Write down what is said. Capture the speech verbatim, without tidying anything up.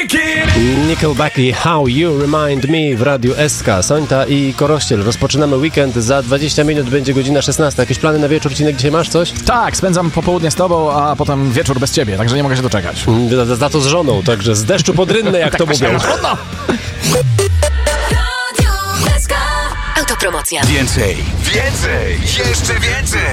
Nickelback i How You Remind Me w Radiu S K. Sońta i Korościel. Rozpoczynamy weekend. Za dwadzieścia minut będzie godzina szesnasta. Jakieś plany na wieczór, Cinek? Dzisiaj masz coś? Tak, spędzam popołudnie z tobą, a potem wieczór bez ciebie, także nie mogę się doczekać. Za, za to z żoną, także z deszczu pod rynne, jak to mówią. Autopromocja. Więcej, więcej, jeszcze więcej.